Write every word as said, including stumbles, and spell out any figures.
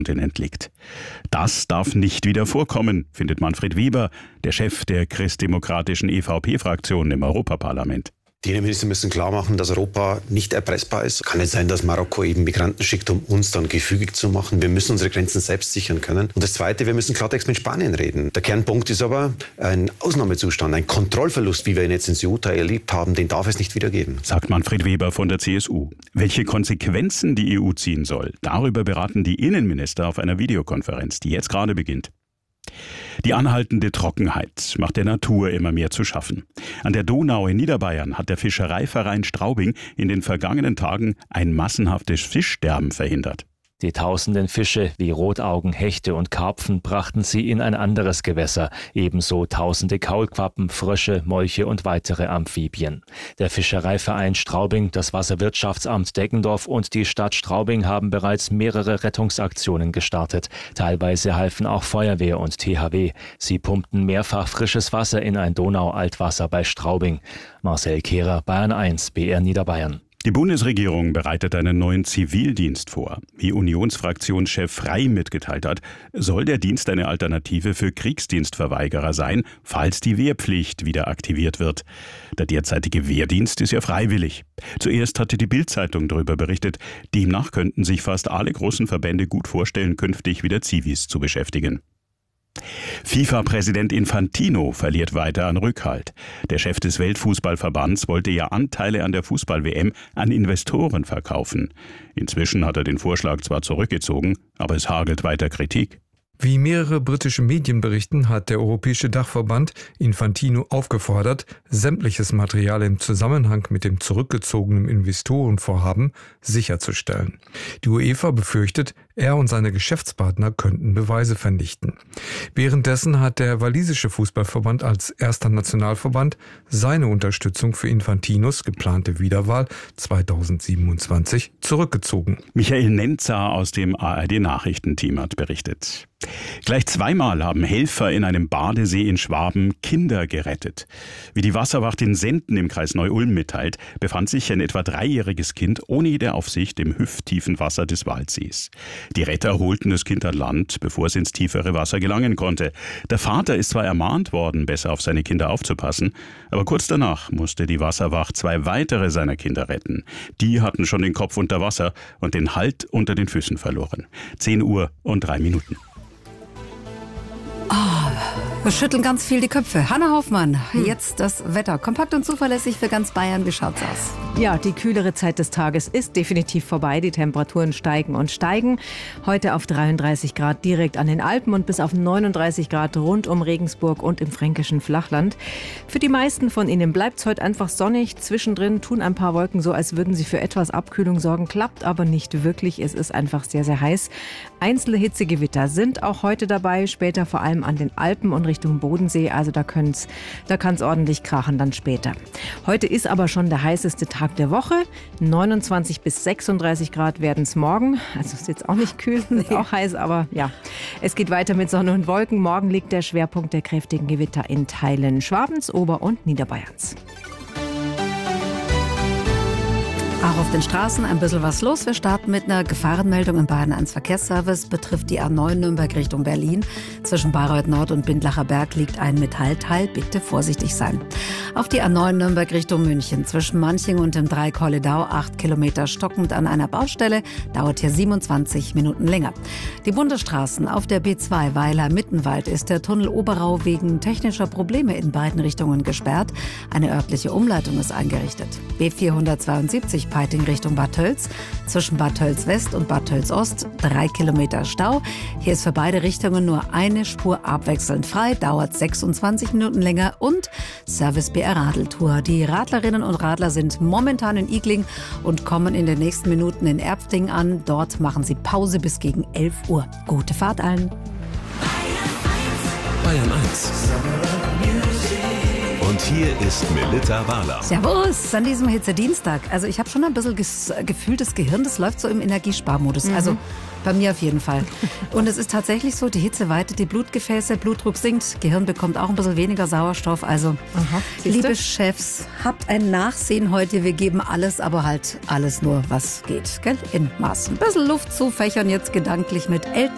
entliegt. Das darf nicht wieder vorkommen, findet Manfred Weber, der Chef der christdemokratischen E V P-Fraktion im Europaparlament. Die Innenminister müssen klar machen, dass Europa nicht erpressbar ist. Kann nicht sein, dass Marokko eben Migranten schickt, um uns dann gefügig zu machen. Wir müssen unsere Grenzen selbst sichern können. Und das Zweite, wir müssen Klartext mit Spanien reden. Der Kernpunkt ist aber ein Ausnahmezustand, ein Kontrollverlust, wie wir ihn jetzt in Ceuta erlebt haben, den darf es nicht wieder geben. Sagt Manfred Weber von der C S U. Welche Konsequenzen die E U ziehen soll, darüber beraten die Innenminister auf einer Videokonferenz, die jetzt gerade beginnt. Die anhaltende Trockenheit macht der Natur immer mehr zu schaffen. An der Donau in Niederbayern hat der Fischereiverein Straubing in den vergangenen Tagen ein massenhaftes Fischsterben verhindert. Die tausenden Fische wie Rotaugen, Hechte und Karpfen brachten sie in ein anderes Gewässer, ebenso tausende Kaulquappen, Frösche, Molche und weitere Amphibien. Der Fischereiverein Straubing, das Wasserwirtschaftsamt Deggendorf und die Stadt Straubing haben bereits mehrere Rettungsaktionen gestartet. Teilweise halfen auch Feuerwehr und T H W. Sie pumpten mehrfach frisches Wasser in ein Donaualtwasser bei Straubing. Marcel Kehrer, Bayern eins, B R Niederbayern. Die Bundesregierung bereitet einen neuen Zivildienst vor. Wie Unionsfraktionschef Frey mitgeteilt hat, soll der Dienst eine Alternative für Kriegsdienstverweigerer sein, falls die Wehrpflicht wieder aktiviert wird. Der derzeitige Wehrdienst ist ja freiwillig. Zuerst hatte die Bild-Zeitung darüber berichtet. Demnach könnten sich fast alle großen Verbände gut vorstellen, künftig wieder Zivis zu beschäftigen. FIFA-Präsident Infantino verliert weiter an Rückhalt. Der Chef des Weltfußballverbands wollte ja Anteile an der Fußball-W M an Investoren verkaufen. Inzwischen hat er den Vorschlag zwar zurückgezogen, aber es hagelt weiter Kritik. Wie mehrere britische Medien berichten, hat der Europäische Dachverband Infantino aufgefordert, sämtliches Material im Zusammenhang mit dem zurückgezogenen Investorenvorhaben sicherzustellen. Die UEFA befürchtet, er und seine Geschäftspartner könnten Beweise vernichten. Währenddessen hat der walisische Fußballverband als erster Nationalverband seine Unterstützung für Infantinos geplante Wiederwahl zweitausendsiebenundzwanzig zurückgezogen. Michael Nenzer aus dem A R D-Nachrichtenteam hat berichtet. Gleich zweimal haben Helfer in einem Badesee in Schwaben Kinder gerettet. Wie die Wasserwacht in Senden im Kreis Neu-Ulm mitteilt, befand sich ein etwa dreijähriges Kind ohne jede Aufsicht im hüfttiefen Wasser des Waldsees. Die Retter holten das Kind an Land, bevor es ins tiefere Wasser gelangen konnte. Der Vater ist zwar ermahnt worden, besser auf seine Kinder aufzupassen, aber kurz danach musste die Wasserwacht zwei weitere seiner Kinder retten. Die hatten schon den Kopf unter Wasser und den Halt unter den Füßen verloren. zehn Uhr und drei Minuten. Oh, wir schütteln ganz viel die Köpfe. Hanna Hoffmann, hm. jetzt das Wetter. Kompakt und zuverlässig für ganz Bayern. Wie schaut's aus? Ja, die kühlere Zeit des Tages ist definitiv vorbei. Die Temperaturen steigen und steigen. Heute auf dreiunddreißig Grad direkt an den Alpen und bis auf neununddreißig Grad rund um Regensburg und im fränkischen Flachland. Für die meisten von Ihnen bleibt es heute einfach sonnig. Zwischendrin tun ein paar Wolken so, als würden sie für etwas Abkühlung sorgen. Klappt aber nicht wirklich. Es ist einfach sehr, sehr heiß. Einzelne Hitzegewitter sind auch heute dabei. Später vor allem an den Alpen und Richtung Bodensee. Also da können's, da kann es ordentlich krachen dann später. Heute ist aber schon der heißeste Tag der Woche. neunundzwanzig bis sechsunddreißig Grad werden es morgen. Also ist jetzt auch nicht kühl, ist auch heiß, aber ja. Es geht weiter mit Sonne und Wolken. Morgen liegt der Schwerpunkt der kräftigen Gewitter in Teilen Schwabens, Ober- und Niederbayerns. Auch auf den Straßen ein bisschen was los. Wir starten mit einer Gefahrenmeldung im Bayern eins Verkehrsservice. Betrifft die A neun Nürnberg Richtung Berlin. Zwischen Bayreuth Nord und Bindlacher Berg liegt ein Metallteil. Bitte vorsichtig sein. Auf die A neun Nürnberg Richtung München. Zwischen Manching und dem Dreieck Holledau acht Kilometer stockend an einer Baustelle. Dauert hier siebenundzwanzig Minuten länger. Die Bundesstraßen auf der B zwei Weiler-Mittenwald ist der Tunnel Oberau wegen technischer Probleme in beiden Richtungen gesperrt. Eine örtliche Umleitung ist eingerichtet. B vierhundertzweiundsiebzig Peiting Richtung Bad Tölz. Zwischen Bad Tölz West und Bad Tölz Ost drei Kilometer Stau. Hier ist für beide Richtungen nur eine Spur abwechselnd frei, dauert sechsundzwanzig Minuten länger und Service B R Radeltour. Die Radlerinnen und Radler sind momentan in Igling und kommen in den nächsten Minuten in Erpting an. Dort machen sie Pause bis gegen elf Uhr. Gute Fahrt allen. Bayern eins. Und hier ist Melita Wahler. Servus an diesem Hitzedienstag. Also ich habe schon ein bisschen ges- gefühltes Gehirn, das läuft so im Energiesparmodus. Mhm. Also bei mir auf jeden Fall. Und es ist tatsächlich so, die Hitze weitet die Blutgefäße, Blutdruck sinkt, Gehirn bekommt auch ein bisschen weniger Sauerstoff. Also, aha, liebe Chefs, habt ein Nachsehen heute. Wir geben alles, aber halt alles nur, was geht. Gell? In Maßen. Ein bisschen Luft zufächern jetzt gedanklich mit Elton